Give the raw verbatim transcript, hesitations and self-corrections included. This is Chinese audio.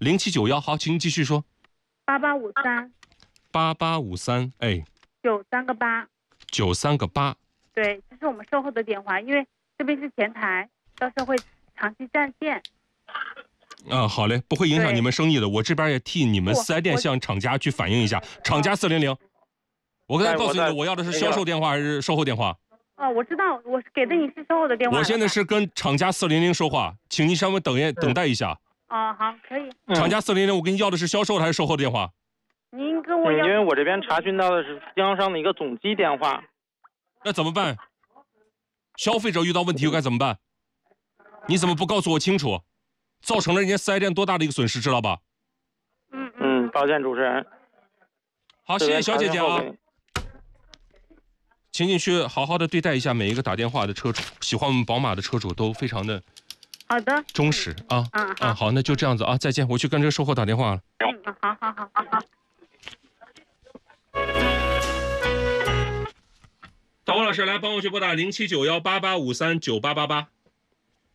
零七九幺，好，请继续说。 八八五三八八五三，哎， 九三个八。 九三个八。 对，这是我们售后的电话，因为这边是前台，到时候会长期占线。 啊，好嘞，不会影响你们生意的。我这边也替你们四 S 店向厂家去反映一下。厂家四零零，我刚才告诉你的，我要的是销售电话还是售后电话？ 哦，我知道，我给的你是售后的电话。 我现在是跟厂家四零零说话，请您稍微等一等待一下。 哦，好，可以。 厂家四零零，我跟你要的是销售的还是售后的电话？ 您跟我要、 嗯，因为我这边查询到的是经销商的一个总机电话。 那怎么办？消费者遇到问题又该怎么办？你怎么不告诉我清楚？造成了人家四 S 店多大的一个损失，知道吧？ 嗯嗯，抱歉，主持人。 好，谢谢小姐姐啊。请你去好好的对待一下每一个打电话的车主，喜欢我们宝马的车主都非常的好的忠实啊。 嗯啊，好，那就这样子啊，再见，我去跟这个售后打电话了。 嗯，好好好好好。 导播老师来帮我去拨打零七九幺八八五三九八八八。